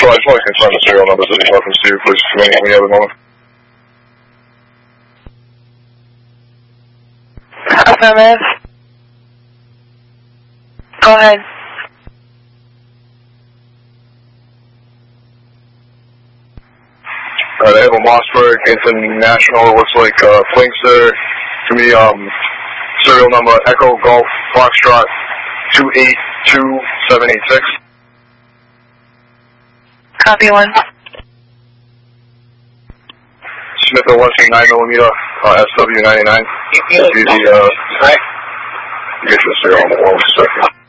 So I just want to confirm the serial numbers of the weapons to you, please, when you have a moment. Affirmative. Go ahead. Alright, I have a Mossberg International, it looks like Flinks there. To me, serial number Echo Golf Foxtrot 282786. Copy one. Smith & Wesson 9mm SW99. Get the serial number 1 second.